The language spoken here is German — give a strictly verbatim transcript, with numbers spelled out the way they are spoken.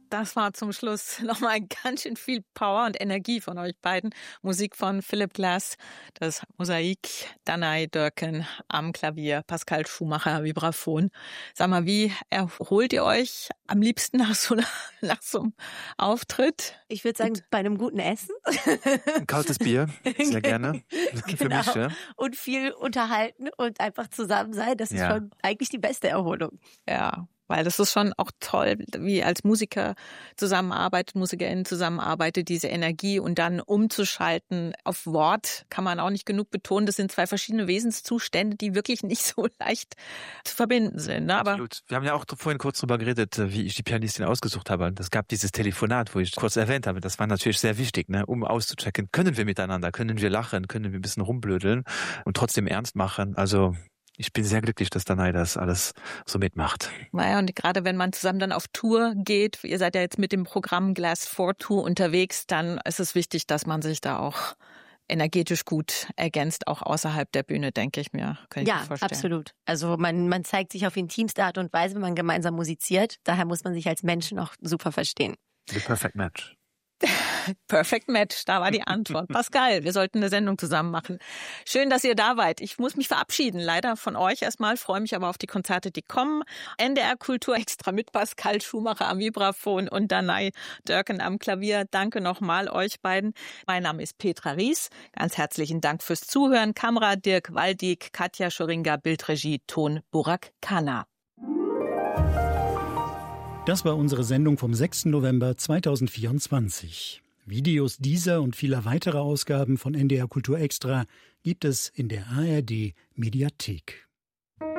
das war zum Schluss nochmal ganz schön viel Power und Energie von euch beiden. Musik von Philip Glass, das Mosaik, Danai Dörken am Klavier, Pascal Schumacher, Vibraphon. Sag mal, wie erholt ihr euch am liebsten nach so, nach so einem Auftritt? Ich würde sagen, und bei einem guten Essen. Ein kaltes Bier, sehr gerne. Für Genau. mich, ja. Und viel unterhalten und einfach zusammen sein, das ist Ja. schon eigentlich die beste Erholung. Ja, weil das ist schon auch toll, wie als Musiker zusammenarbeitet, MusikerInnen zusammenarbeitet, diese Energie und dann umzuschalten auf Wort, kann man auch nicht genug betonen. Das sind zwei verschiedene Wesenszustände, die wirklich nicht so leicht zu verbinden sind. Ne? Aber Absolut. Wir haben ja auch vorhin kurz drüber geredet, wie ich die Pianistin ausgesucht habe. Es gab dieses Telefonat, wo ich kurz erwähnt habe. Das war natürlich sehr wichtig, ne? Um auszuchecken, können wir miteinander, können wir lachen, können wir ein bisschen rumblödeln und trotzdem ernst machen. Also ich bin sehr glücklich, dass Danai das alles so mitmacht. Naja, und gerade wenn man zusammen dann auf Tour geht, ihr seid ja jetzt mit dem Programm Glass four Tour unterwegs, dann ist es wichtig, dass man sich da auch energetisch gut ergänzt, auch außerhalb der Bühne, denke ich mir. Kann ich ja, mir vorstellen. Absolut. Also man, man zeigt sich auf intimste Art und Weise, wenn man gemeinsam musiziert. Daher muss man sich als Menschen auch super verstehen. The perfect match. Perfect Match, da war die Antwort. Pascal, wir sollten eine Sendung zusammen machen. Schön, dass ihr da wart. Ich muss mich verabschieden, leider von euch erstmal, freue mich aber auf die Konzerte, die kommen. N D R Kultur extra mit Pascal Schumacher am Vibraphon und Danai Dörken am Klavier. Danke nochmal euch beiden. Mein Name ist Petra Ries. Ganz herzlichen Dank fürs Zuhören. Kamera Dirk Waldig, Katja Schoringa, Bildregie, Ton Burak Kana. Das war unsere Sendung vom sechsten November zweitausendvierundzwanzig. Videos dieser und vieler weiterer Ausgaben von N D R Kultur Extra gibt es in der A R D Mediathek.